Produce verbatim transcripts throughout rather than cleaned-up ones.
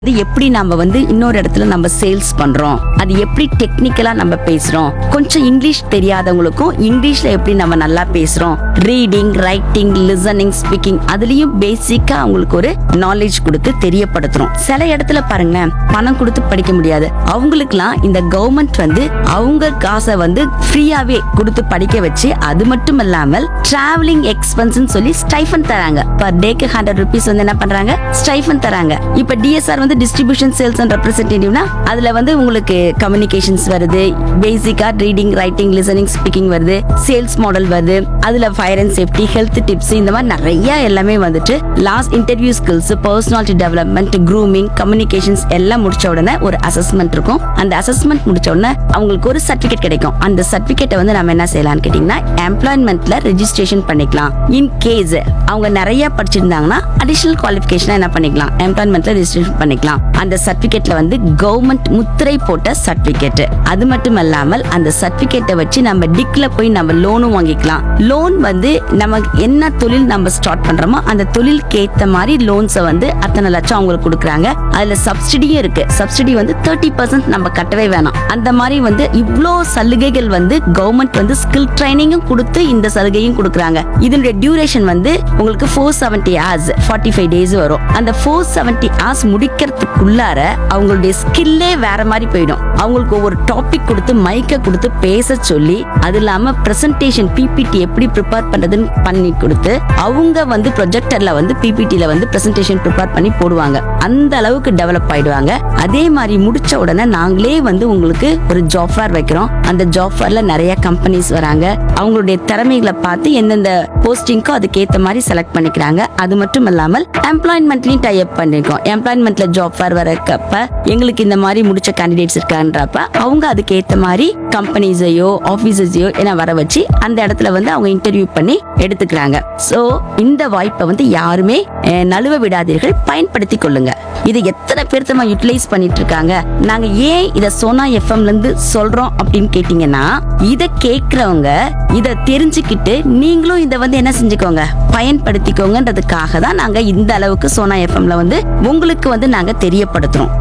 இது எப்படி நம்ம வந்து இன்னொரு இடத்துல நம்ம சேல்ஸ் பண்றோம், அது எப்படி டெக்னிக்கலா நம்ம பேசுறோம், கொஞ்சம் இங்கிலீஷ் தெரியாதவங்களுக்கும் இங்கிலீஷ்ல எப்படி நம்ம நல்லா பேசுறோம், ரீடிங், ரைட்டிங், லிசனிங், ஸ்பீக்கிங் அதுலயும் பேசிக்கா அவங்களுக்கு ஒரு நாலேஜ் கொடுத்து தெரியப்படுத்துறோம். சில இடத்துல பாருங்களேன், பணம் கொடுத்து படிக்க முடியாது, அவங்களுக்குலாம் இந்த கவர்மெண்ட் வந்து அவங்க காசை வந்து ஃப்ரீயாவே கொடுத்து படிக்க வச்சு, அது மட்டும் இல்லாமல் டிராவலிங் எக்ஸ்பென்ஸ் சொல்லி ஸ்டைஃபன் தராங்க. பர் டேக்கு ஹண்ட்ரட் ருபீஸ் வந்து என்ன பண்றாங்க, ஸ்டைஃபன் தராங்க. இப்ப டிஎஸ்ஆர் வந்து டிஸ்ட்ரிபியூஷன் சேல்ஸ் அண்ட் ரெப்ரசன்டேட்டிவ்னா அதுல வந்து உங்களுக்கு கம்யூனிகேஷன்ஸ் வருது, பேசிக்கா ரீடிங், ரைட்டிங், லிசனிங், ஸ்பீக்கிங் வருது, சேல்ஸ் மாடல் வருது, அதுல fire and safety, health tips, இந்த மாதிரி நிறைய எல்லாமே வந்துட்டு last interview skills, personality development, grooming, communications எல்லாம் முடிச்ச உடனே ஒரு அசஸ்மெண்ட் இருக்கும். அந்த அசஸ்மெண்ட் முடிச்ச உடனே அவங்களுக்கு ஒரு சர்டிபிகேட் கிடைக்கும். அந்த சர்டிபிகேட்டை வந்து நம்ம என்ன செய்யலாம்னு கேட்டீங்கன்னா எம்ப்ளாய்மெண்ட்ல ரெஜிஸ்ட்ரேஷன் பண்ணிக்கலாம். இன் கேஸ் அவங்க நிறைய படிச்சிருந்தாங்கன்னா அடிஷனல் குவாலிஃபிகேஷன் என்ன பண்ணிக்கலாம், எம்ப்ளாய்மெண்ட்ல ரெஜிஸ்ட்ரேஷன் பண்ணிக்கலாம். அந்த சர்டிபிகேட்ல வந்து கவர்மெண்ட் முத்திரை போட்ட சர்டிபிகேட். அது மட்டும் இல்லாமல் அந்த சர்டிபிகேட்டை வச்சு நம்ம டிக்ல போய் நம்ம லோனும் வாங்கிக்கலாம். லோன் வந்து நம்ம என்ன தொழில் நம்ம ஸ்டார்ட் பண்றோமோ அந்த தொழிலுக்கு ஏத்த மாதிரி லோன்ஸை வந்து அத்தனை லட்சம் அவங்களுக்கு கொடுக்குறாங்க. அதுல சப்சிடியும் இருக்கு. சப்சிடி வந்து தேர்ட்டி பர்சன்ட் நம்ம கட்டவே வேணாம். அந்த மாதிரி வந்து இவ்வளோ சலுகைகள் வந்து கவர்மெண்ட் வந்து ஸ்கில் ட்ரைனிங்கும் கொடுத்து இந்த சலுகையும் கொடுக்குறாங்க. இதனுடைய டியூரேஷன் வந்து உங்களுக்கு four seventy hours forty five days வரும். அந்த ஃபோர் செவன்டி ஹவர்ஸ் முடிக்கிறதுக்குள்ளார அவங்களுடைய ஸ்கில்லே வேற மாதிரி போயிடும். அவங்களுக்கு ஒவ்வொரு டாபிக் கொடுத்து மைக்க கொடுத்து பேச சொல்லி, அது இல்லாம பிரசன்டேஷன் பிபிடி எப்படி ப்ரிப்பேர் பண்றதுன்னு பண்ணி கொடுத்து, அவங்க வந்து ப்ரொஜெக்டர்ல வந்து பிபிடில வந்து பிரசன்டேஷன் ப்ரிப்பேர் பண்ணி போடுவாங்க. அந்த அளவுக்கு டெவலப் ஆயிடுவாங்க. அதே மாதிரி முடிச்ச உடனே நாங்களே வந்து உங்களுக்கு ஒரு ஜாப் ஃபேர் வைக்கிறோம். அந்த ஜாப் ஃபேர்ல நிறைய கம்பெனிஸ் வராங்க. அவங்களுடைய திறமைகளை பார்த்து எந்தெந்த போஸ்டிங்க்கோ அதுக்கு ஏத்த மாதிரி செலக்ட் பண்ணிக்கிறாங்க. அது மட்டும் இல்லாமல் எம்ப்ளாய்மெண்ட்லயும் டை அப் பண்ணிருக்கோம். எம்ப்ளாய்மெண்ட்ல ஜாப் ஃபேர் வரக்கப்ப எங்களுக்கு இந்த மாதிரி முடிச்ச கேண்டிடேட்ஸ் இருக்கான்றப்ப அவங்க அதுக்கு ஏத்த மாதிரி கம்பெனிஸையோ ஆபீஸையோ என்ன வர வச்சு அந்த இடத்துல வந்து அவங்க இன்டர்வியூ பண்ணி எடுத்துக்கிறாங்க. சோ இந்த வாய்ப்பை வந்து யாருமே நழுவ விடாதீர்கள், பயன்படுத்தி கொள்ளுங்க. இது எத்தனை பேர் நம்ம யூட்டிலைஸ் பண்ணிட்டு இருக்காங்க. நாங்க ஏன் இத சோனா எஃப்எம்ல இருந்து சொல்றோம் அப்படின்னு கேட்டீங்கன்னா, இத கேக்குறவங்க இத தெரிஞ்சுக்கிட்டு நீங்களும் இத வந்து என்ன செஞ்சுக்கோங்க, பயன்படுத்திக்கோங்கன்றதுக்காக தான் நாங்க இந்த அளவுக்கு சோனா எஃப்எம்ல வந்து உங்களுக்கு வந்து நாங்க தெரியப்படுத்துறோம்.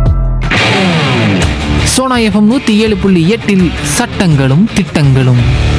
சோனா எஃப்எம் நூத்தி ஏழு புள்ளி எட்டில் சட்டங்களும் திட்டங்களும்.